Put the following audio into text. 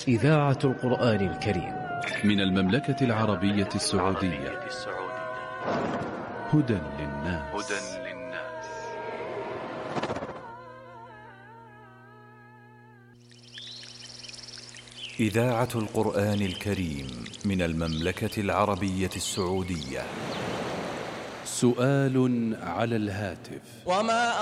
إذاعة القرآن الكريم من المملكة العربية السعودية. هدى للناس. إذاعة القرآن الكريم من المملكة العربية السعودية. سؤال على الهاتف.